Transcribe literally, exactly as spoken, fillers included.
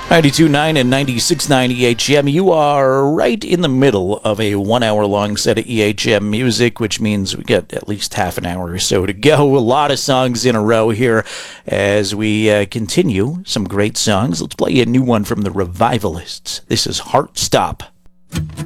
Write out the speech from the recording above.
ninety-two point nine and ninety-six point nine E H M. You are right in the middle of a one-hour-long set of E H M music, which means we get at least half an hour or so to go. A lot of songs in a row here as we uh, continue some great songs. Let's play a new one from the Revivalists. This is Heart Stop.